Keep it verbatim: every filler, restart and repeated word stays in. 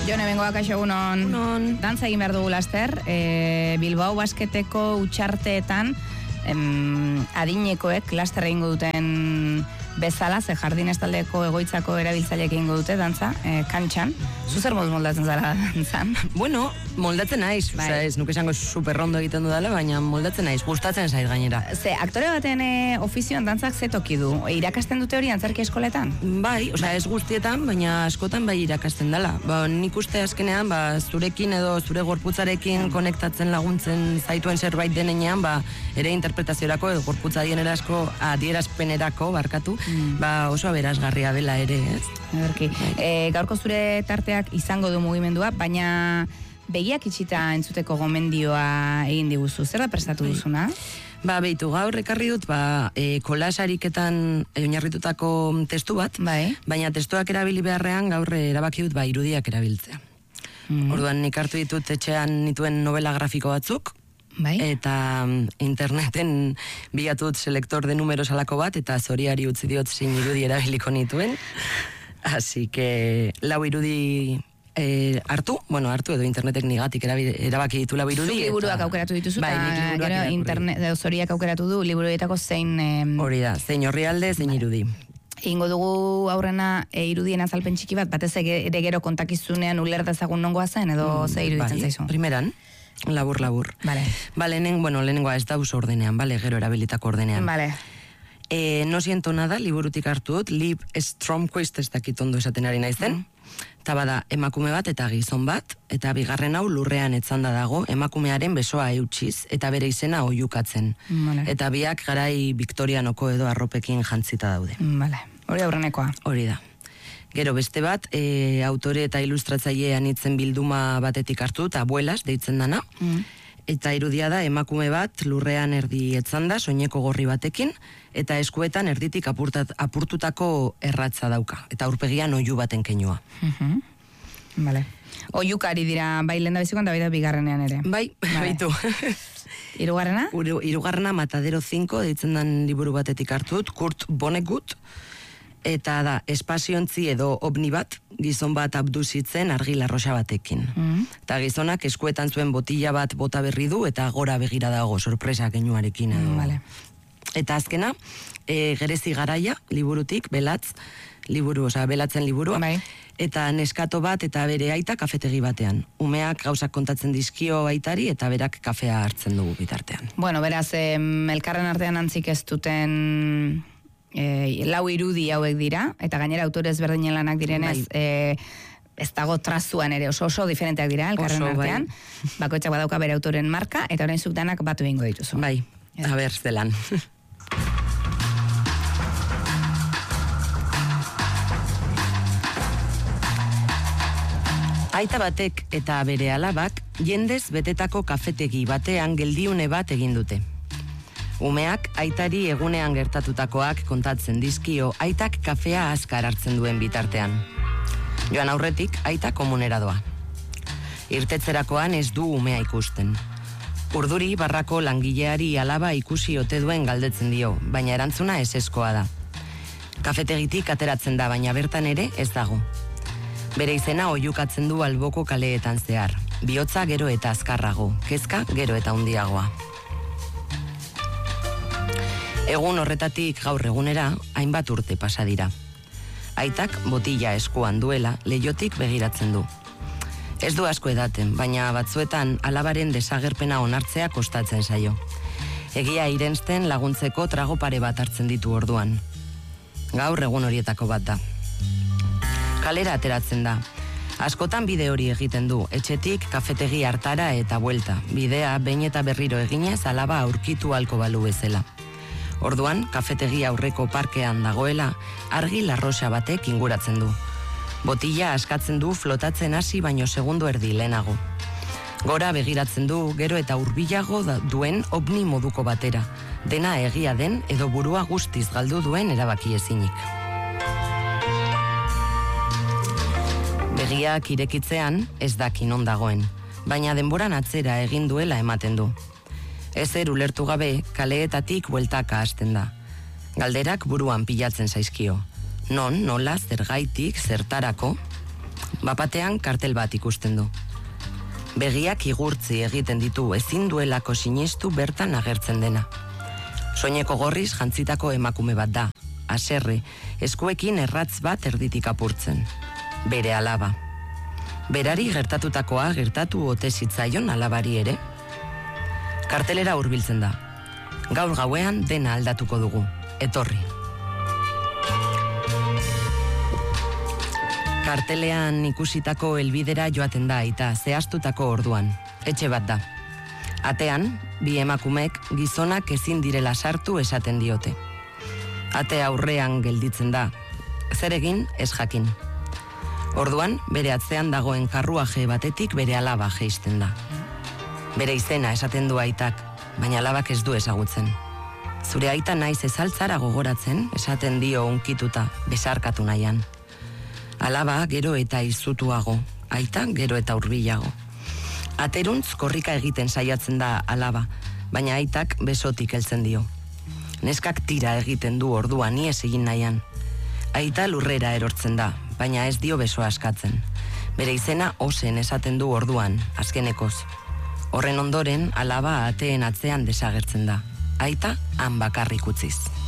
Jone, bengoa, kaixo, unon. Unon. Dantza egin behar dugu laster, e, Bilbao basketeko utxarteetan em, adinekoek laster egingo duten bezala, ze jardin estaldeko egoitzako erabiltzaileek egingo dute dantza, e, kantxan. Zuzer moduz moldatzen zara dantzan? Bueno, moldatzen naiz, bai. Osea, ez nuke esango superrondo egiten dudala, baina moldatzen naiz, gustatzen zait gainera. Ze, aktore baten e, ofizioan dantzak ze toki du? Irakasten dute hori antzerki eskoletan? Bai, osea, ez guztietan, baina askotan bai irakasten dela. Ba, nik uste azkenean, ba, zurekin edo zure gorputzarekin konektatzen laguntzen zaituen zerbait denean, ba, ere interpretaziorako edo gorputza adierazko adierazpenerako barkatu, mm. ba, oso aberasgarria dela ere, ez? Ederki. E, gaurko zure tarteak izango du mugimendua, baina begiak itxita entzuteko gomendioa egin diguzu. Zer da prestatu duzuna? Ba, behitu, gaur ekarri dut, ba, e, kolasariketan oinarritutako testu bat, bai. Baina testuak erabili beharrean gaur erabaki dut, ba, irudiak erabiltzea. Mm. Orduan, nik hartu ditut etxean nituen novela grafiko batzuk, bai. Eta interneten bilatu dut selektor de numeros alako bat, eta zoriari utzi diot zein irudi erabiliko nituen. Así que lau irudi eh, hartu, bueno, hartu edo internetek nigatik erabaki ditu lau irudi. Zuk liburuak aukeratu dituzu, bai, eta gero internet, zoriak aukeratu du liburuetako zein... Eh, hori da, zein orrialde, zein irudi. Egingo dugu aurrena e, irudien azalpen txiki bat, batez ere gero kontakizunean uler dezagun nongoa zen, edo ze iruditzen bai, zaizu? Primeran, labur, labur. Vale. Ba, lehenen, bueno, lehenengoa ez dauz ordenean, bale, gero erabilitako ordenean. Vale. E, no siento nada, liburutik hartu dut, Liv Stromquist ez dakit ondo esaten ari naizen. Mm. Eta bada, emakume bat eta gizon bat, eta bigarren hau lurrean etzanda dago, emakumearen besoa eutxiz, eta bere izena oiukatzen. Vale. Eta biak garai viktorianoko edo arropekin jantzita daude. Vale. Hori aurrenekoa. Hori da. Gero beste bat, e, autore eta ilustratzailean itzen bilduma batetik hartu, eta abuelas deitzen dana. Mm. Eta irudia da, emakume bat lurrean erdi etzanda, soineko gorri batekin, eta eskuetan erditik apurtat, apurtutako erratza dauka. Eta aurpegian oihu baten keinua. Uh-huh. Vale. Oiukari dira, bai lehen da bizikoan da bai da bigarrenean ere. Bai, vale. Baitu. Irugarrena? Irugarrena Matadero cinco, deitzen dan liburu batetik hartu dut, Kurt Vonnegut, eta da, espaziontzi edo ovni bat, gizon bat abduzitzen argila rosa batekin. Mm. Eta gizonak eskuetan zuen botila bat bota berri du, eta gora begira dago, sorpresa keinuarekin edo. Mm, vale. Eta azkena, e, Gerezi Garaia, liburutik, belatz, liburu, oza, belatzen liburua, bai. Eta neskato bat eta bere aita kafetegi batean. Umeak gauzak kontatzen dizkio aitari, eta berak kafea hartzen dugu bitartean. Bueno, beraz, em, elkarren artean antzik ez duten... E, lau irudi hauek dira, eta gainera autore ezberdinen lanak direnez, bai. e, ez dago trazuan ere oso oso diferenteak dira, elkarren oso, artean, bai. Bakoitzak badauka bere autoren marka, eta orain zuk danak batu egingo dituzu. Bai, a ber, zelan. Aita batek eta bere alabak jendez betetako kafetegi batean geldiune bat egin dute. Umeak aitari egunean gertatutakoak kontatzen dizkio aitak kafea azkar hartzen duen bitartean. Joan aurretik aita komunera doa. Irtetzerakoan ez du umea ikusten. Urduri barrako langileari alaba ikusi ote duen galdetzen dio, baina erantzuna eseskoa da. Kafetegitik ateratzen da, baina bertan ere ez dago. Bere izena oihukatzen du alboko kaleetan zehar. Bihotza gero eta azkarrago, kezka gero eta handiagoa. Egun horretatik gaur egunera, hainbat urte pasa dira. Aitak botila eskuan duela, leihotik begiratzen du. Ez du asko edaten, baina batzuetan alabaren desagerpena onartzea kostatzen zaio. Egia irensten laguntzeko trago pare bat hartzen ditu orduan. Gaur egun horietako bat da. Kalera ateratzen da. Askotan bide hori egiten du, etxetik kafetegi hartara eta buelta. Bidea behin eta berriro eginez alaba aurkitu halko balu bezala. Orduan, kafetegi aurreko parkean dagoela, argi larrosa batek inguratzen du. Botila askatzen du flotatzen hasi baino segundo erdi lehenago. Gora begiratzen du, gero eta hurbilago duen ovni moduko batera. Dena egia den edo burua guztiz galdu duen erabaki ezinik. Begiak irekitzean ez daki non dagoen, baina denboran atzera egin duela ematen du. Ezer ulertu gabe, kaleetatik bueltaka hasten da. Galderak buruan pilatzen zaizkio. Non, nola, zergaitik, zertarako? Bapatean kartel bat ikusten du. Begiak igurtzi egiten ditu ezin duelako sinistu bertan agertzen dena. Soineko gorriz jantzitako emakume bat da, haserre, eskuekin erratz bat erditik apurtzen. Bere alaba. Berari gertatutakoa gertatu ote zitzaion alabari ere. Kartelera hurbiltzen da. Gaur gauean dena aldatuko dugu. Etorri. Kartelean ikusitako helbidera joaten da eta zehaztutako orduan. Etxe bat da. Atean, bi emakumek gizonak ezin direla sartu esaten diote. Ate aurrean gelditzen da. Zer egin ez jakin. Orduan, bere atzean dagoen karruaje batetik bere alaba jeisten da. Bere izena esaten du aitak, baina alabak ez du ezagutzen. Zure aita naiz ezaltzara gogoratzen, esaten dio unkituta, besarkatu nahian. Alaba gero eta izutuago, aita gero eta hurbilago. Ateruntz korrika egiten saiatzen da alaba, baina aitak besotik heltzen dio. Neskak tira egiten du orduan ies egin nahian. Aita lurrera erortzen da, baina ez dio besoa askatzen. Bere izena osen esaten du orduan, azkenekoz. Horren ondoren, alaba ateen atzean desagertzen da. Aita han bakarrik utziz.